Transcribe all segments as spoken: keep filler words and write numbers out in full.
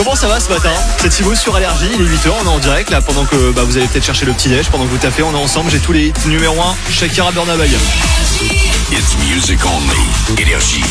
Comment ça va ce matin? C'est Thibaut sur Allergie, il est huit heures, on est en direct là pendant que bah, vous allez peut-être chercher le petit déj, pendant que vous taffez, on est ensemble, j'ai tous les hits. Numéro un, Shakira, Burna Boy. It's music only. Énergie.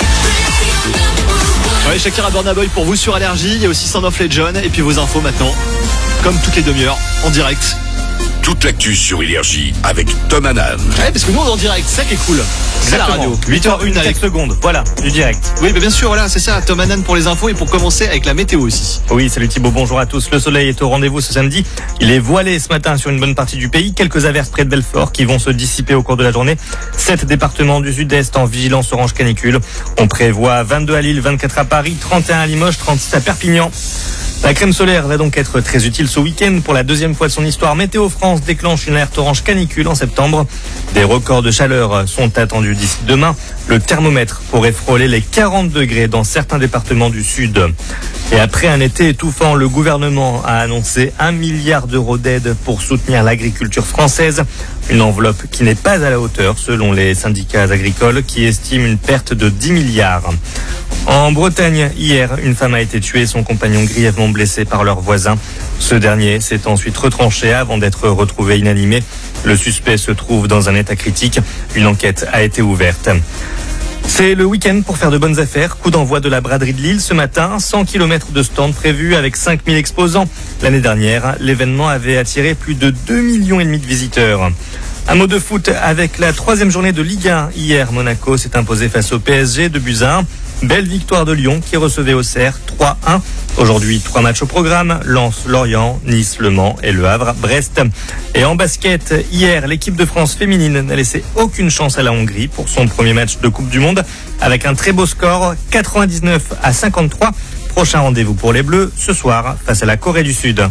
Ouais, Shakira, Burna Boy pour vous sur Allergie, il y a aussi Sound of Legend et puis vos infos maintenant, comme toutes les demi-heures, en direct. Toute l'actu sur Énergie avec Tom Hanan. Ouais, parce que nous on est en direct, c'est ça qui est cool. C'est la radio. huit heures une avec secondes. Voilà, du direct. Oui, mais bien sûr, voilà, c'est ça. Tom Hanan pour les infos et pour commencer avec la météo aussi. Oui, salut Thibaut, bonjour à tous. Le soleil est au rendez-vous ce samedi. Il est voilé ce matin sur une bonne partie du pays. Quelques averses près de Belfort qui vont se dissiper au cours de la journée. Sept départements du sud-est en vigilance orange canicule. On prévoit vingt-deux à Lille, vingt-quatre à Paris, trente et un à Limoges, trente-six à Perpignan. La crème solaire va donc être très utile ce week-end. Pour la deuxième fois de son histoire, Météo France déclenche une alerte orange canicule en septembre. Des records de chaleur sont attendus d'ici demain. Le thermomètre pourrait frôler les quarante degrés dans certains départements du sud. Et après un été étouffant, le gouvernement a annoncé un milliard d'euros d'aide pour soutenir l'agriculture française. Une enveloppe qui n'est pas à la hauteur selon les syndicats agricoles qui estiment une perte de dix milliards. En Bretagne, hier, une femme a été tuée et son compagnon grièvement blessé par leur voisin. Ce dernier s'est ensuite retranché avant d'être retrouvé inanimé. Le suspect se trouve dans un état critique. Une enquête a été ouverte. C'est le week-end pour faire de bonnes affaires. Coup d'envoi de la braderie de Lille ce matin. cent kilomètres de stands prévus avec cinq mille exposants. L'année dernière, l'événement avait attiré plus de deux millions et demi de visiteurs. Un mot de foot avec la troisième journée de Ligue un. Hier, Monaco s'est imposé face au P S G de buts à un. Belle victoire de Lyon qui recevait Auxerre trois un. Aujourd'hui, trois matchs au programme. Lens, Lorient, Nice, Le Mans et Le Havre, Brest. Et en basket, hier, l'équipe de France féminine n'a laissé aucune chance à la Hongrie pour son premier match de Coupe du Monde avec un très beau score, quatre-vingt-dix-neuf à cinquante-trois. Prochain rendez-vous pour les Bleus ce soir face à la Corée du Sud.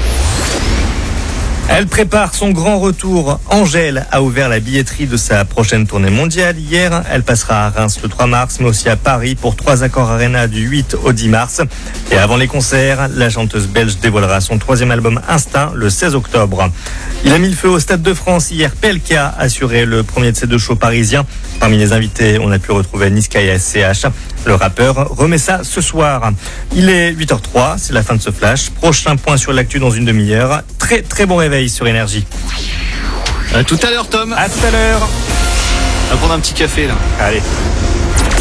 Elle prépare son grand retour. Angèle a ouvert la billetterie de sa prochaine tournée mondiale. Hier, elle passera à Reims le trois mars, mais aussi à Paris pour trois Accor Arena du huit au dix mars. Et avant les concerts, la chanteuse belge dévoilera son troisième album Instinct le seize octobre. Il a mis le feu au Stade de France hier. P L K a assuré le premier de ses deux shows parisiens. Parmi les invités, on a pu retrouver Niska et S C H. Le rappeur remet ça ce soir. Il est huit heures trois, c'est la fin de ce flash. Prochain point sur l'actu dans une demi-heure. Très très bon réveil sur Énergie. À tout à l'heure, Tom. À tout à l'heure. On va prendre un petit café là. Allez.